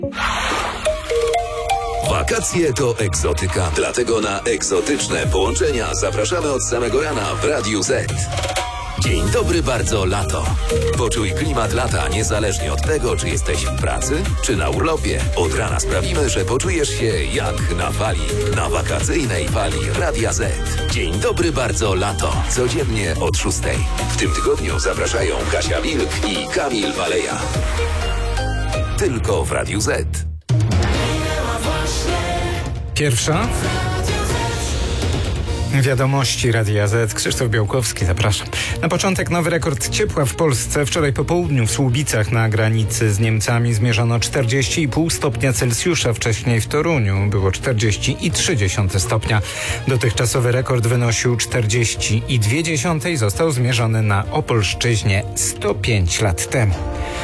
Wakacje to egzotyka, dlatego na egzotyczne połączenia zapraszamy od samego rana w Radiu Z. Dzień dobry bardzo lato. Poczuj klimat lata niezależnie od tego, czy jesteś w pracy, czy na urlopie. Od rana sprawimy, że poczujesz się jak na fali. Na wakacyjnej fali Radia Z. Dzień dobry bardzo lato. Codziennie od 6. W tym tygodniu zapraszają Kasia Wilk i Kamil Waleja. Tylko w Radiu Z. Pierwsza. Wiadomości Radia Z. Krzysztof Białkowski, zapraszam. Na początek nowy rekord ciepła w Polsce. Wczoraj po południu w Słubicach na granicy z Niemcami zmierzono 40,5 stopnia Celsjusza. Wcześniej w Toruniu było 40,3 stopnia. Dotychczasowy rekord wynosił 40,2 i został zmierzony na Opolszczyźnie 105 lat temu.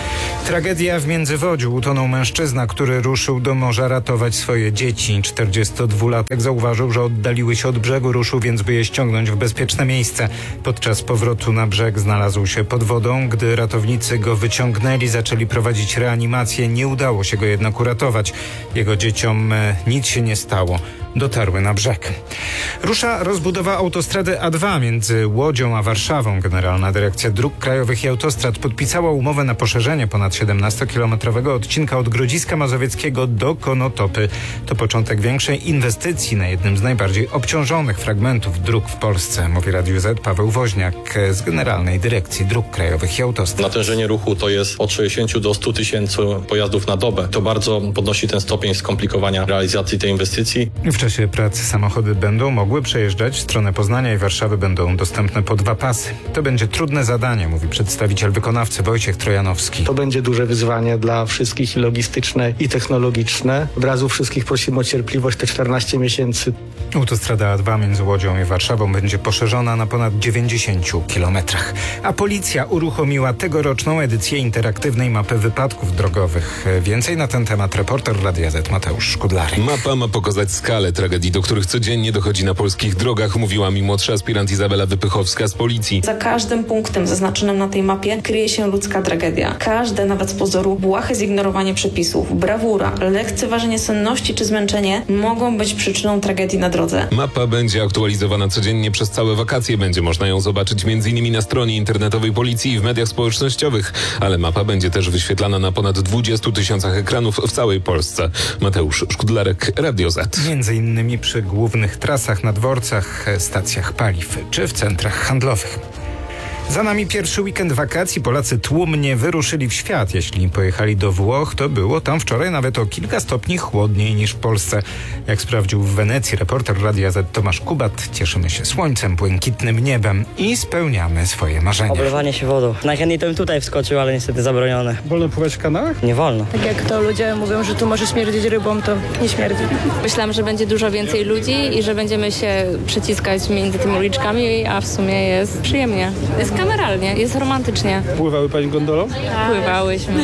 Tragedia w Międzywodziu. Utonął mężczyzna, który ruszył do morza ratować swoje dzieci. 42-latek zauważył, że oddaliły się od brzegu, ruszył więc, by je ściągnąć w bezpieczne miejsce. Podczas powrotu na brzeg znalazł się pod wodą. Gdy ratownicy go wyciągnęli, zaczęli prowadzić reanimację. Nie udało się go jednak uratować. Jego dzieciom nic się nie stało. Dotarły na brzeg. Rusza rozbudowa autostrady A2 między Łodzią a Warszawą. Generalna Dyrekcja Dróg Krajowych i Autostrad podpisała umowę na poszerzenie ponad 17-kilometrowego odcinka od Grodziska Mazowieckiego do Konotopy. To początek większej inwestycji na jednym z najbardziej obciążonych fragmentów dróg w Polsce, mówi Radiu Z Paweł Woźniak z Generalnej Dyrekcji Dróg Krajowych i Autostrad. Natężenie ruchu to jest od 60 do 100 tysięcy pojazdów na dobę. To bardzo podnosi ten stopień skomplikowania realizacji tej inwestycji. W czasie prac samochody będą mogły przejeżdżać w stronę Poznania i Warszawy, będą dostępne po 2 pasy. To będzie trudne zadanie, mówi przedstawiciel wykonawcy Wojciech Trojanowski. To będzie duże wyzwanie dla wszystkich, i logistyczne, i technologiczne. Od razu wszystkich prosimy o cierpliwość, te 14 miesięcy. Autostrada A2 między Łodzią i Warszawą będzie poszerzona na ponad 90 kilometrach. A policja uruchomiła tegoroczną edycję interaktywnej mapy wypadków drogowych. Więcej na ten temat reporter Radia Z Mateusz Szkudlarek. Mapa ma pokazać skalę tragedii, do których codziennie dochodzi na polskich drogach, mówiła mi młodsza aspirant Izabela Wypychowska z policji. Za każdym punktem zaznaczonym na tej mapie kryje się ludzka tragedia. Każde, nawet z pozoru, błahe zignorowanie przepisów, brawura, lekceważenie senności czy zmęczenie mogą być przyczyną tragedii na drodze. Mapa będzie aktualizowana codziennie przez całe wakacje. Będzie można ją zobaczyć m.in. na stronie internetowej policji i w mediach społecznościowych. Ale mapa będzie też wyświetlana na ponad 20 tysiącach ekranów w całej Polsce. Mateusz Szkudlarek, Radio Z. Między innymi przy głównych trasach, na dworcach, stacjach paliw czy w centrach handlowych. Za nami pierwszy weekend wakacji. Polacy tłumnie wyruszyli w świat. Jeśli pojechali do Włoch, to było tam wczoraj nawet o kilka stopni chłodniej niż w Polsce. Jak sprawdził w Wenecji reporter Radia Z Tomasz Kubat, cieszymy się słońcem, błękitnym niebem i spełniamy swoje marzenia. Oblewanie się wodą. Najchętniej to bym tutaj wskoczył, ale niestety zabronione. Wolno pływać w kanałach? Nie wolno. Tak jak to ludzie mówią, że tu może śmierdzieć rybą, to nie śmierdzi. Myślałam, że będzie dużo więcej ludzi i że będziemy się przyciskać między tymi uliczkami, a w sumie jest przyjemnie. Jest kameralnie, jest romantycznie. Pływały pani gondolą? Tak. Pływałyśmy.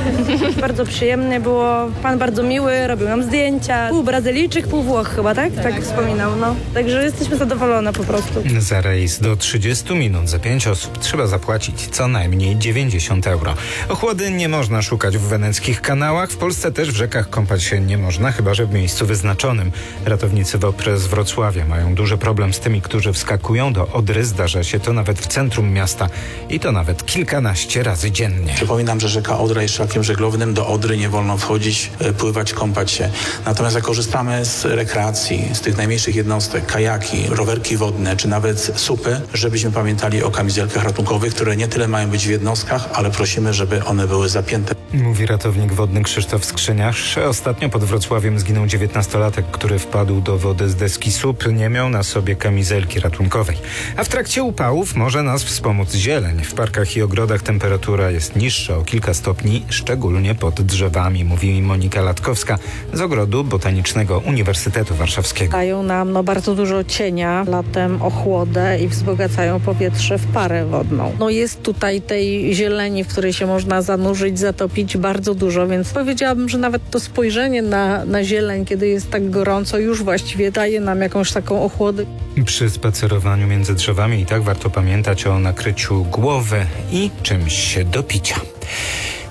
Bardzo przyjemnie było, pan bardzo miły, robił nam zdjęcia. Pół Brazylijczyk, pół Włoch chyba, tak? Tak wspominał, no. Także jesteśmy zadowolone po prostu. Za rejs do 30 minut za 5 osób trzeba zapłacić co najmniej 90 euro. Ochłody nie można szukać w weneckich kanałach. W Polsce też w rzekach kąpać się nie można, chyba że w miejscu wyznaczonym. Ratownicy WOPR z Wrocławia mają duży problem z tymi, którzy wskakują do Odry. Zdarza się to nawet w centrum miasta i to nawet kilkanaście razy dziennie. Przypominam, że rzeka Odra jest szlakiem żeglownym. Do Odry nie wolno wchodzić, pływać, kąpać się. Natomiast jak korzystamy z rekreacji, z tych najmniejszych jednostek, kajaki, rowerki wodne, czy nawet supy, żebyśmy pamiętali o kamizelkach ratunkowych, które nie tyle mają być w jednostkach, ale prosimy, żeby one były zapięte. Mówi ratownik wodny Krzysztof Skrzyniarz. Ostatnio pod Wrocławiem zginął 19-latek, który wpadł do wody z deski SUP. Nie miał na sobie kamizelki ratunkowej. A w trakcie upałów może nas wspomóc zieleń. W parkach i ogrodach temperatura jest niższa o kilka stopni, szczególnie pod drzewami, mówi Monika Latkowska z Ogrodu Botanicznego Uniwersytetu Warszawskiego. Dają nam bardzo dużo cienia, latem ochłodę i wzbogacają powietrze w parę wodną. Jest tutaj tej zieleni, w której się można zanurzyć, zatopić bardzo dużo, więc powiedziałabym, że nawet to spojrzenie na zieleń, kiedy jest tak gorąco, już właściwie daje nam jakąś taką ochłodę. Przy spacerowaniu między drzewami i tak warto pamiętać o nakryciu głowy i czymś do picia.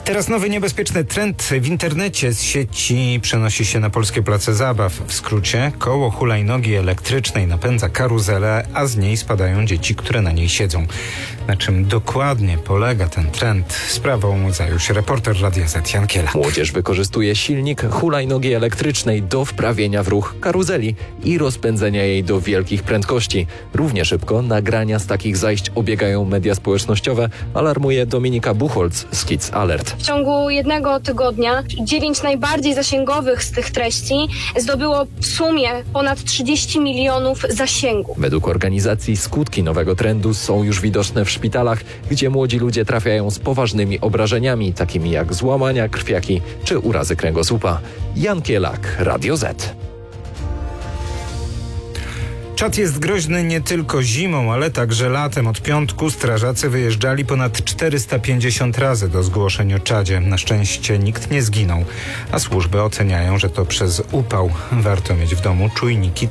Teraz nowy niebezpieczny trend w internecie z sieci przenosi się na polskie place zabaw. W skrócie, koło hulajnogi elektrycznej napędza karuzelę, a z niej spadają dzieci, które na niej siedzą. Na czym dokładnie polega ten trend? Sprawą zajął się reporter Radia Z Jan Kielak. Młodzież wykorzystuje silnik hulajnogi elektrycznej do wprawienia w ruch karuzeli i rozpędzenia jej do wielkich prędkości. Równie szybko nagrania z takich zajść obiegają media społecznościowe, alarmuje Dominika Buchholz z Kids Alert. W ciągu jednego tygodnia 9 najbardziej zasięgowych z tych treści zdobyło w sumie ponad 30 milionów zasięgów. Według organizacji skutki nowego trendu są już widoczne w szpitalach, gdzie młodzi ludzie trafiają z poważnymi obrażeniami, takimi jak złamania krwiaki czy urazy kręgosłupa. Jan Kielak, Radio Z. Czad jest groźny nie tylko zimą, ale także latem. Od piątku strażacy wyjeżdżali ponad 450 razy do zgłoszeń o czadzie. Na szczęście nikt nie zginął, a służby oceniają, że to przez upał. Warto mieć w domu czujniki